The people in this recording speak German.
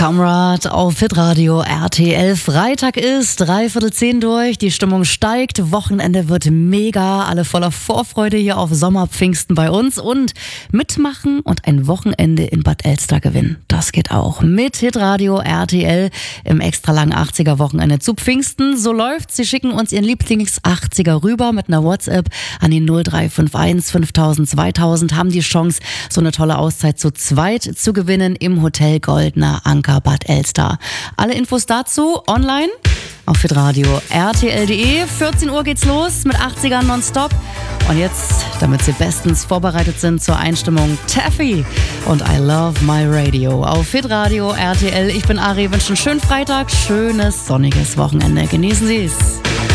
Kamrad auf Hitradio RTL. Freitag ist 9:45 durch, die Stimmung steigt, Wochenende wird mega, alle voller Vorfreude hier auf Sommerpfingsten bei uns und mitmachen und ein Wochenende in Bad Elster gewinnen. Das geht auch mit Hitradio RTL im extra langen 80er Wochenende zu Pfingsten. So läuft's. Sie schicken uns Ihren Lieblings-80er rüber mit einer WhatsApp an die 0351 5000 2000, haben die Chance, so eine tolle Auszeit zu zweit zu gewinnen im Hotel Goldner Anker Bad Elster. Alle Infos dazu online auf hitradio rtl.de. 14 Uhr geht's los mit 80ern nonstop. Und jetzt, damit Sie bestens vorbereitet sind zur Einstimmung, Taffy und I Love My Radio auf Hitradio RTL. Ich bin Ari, wünsche einen schönen Freitag, schönes sonniges Wochenende. Genießen Sie es.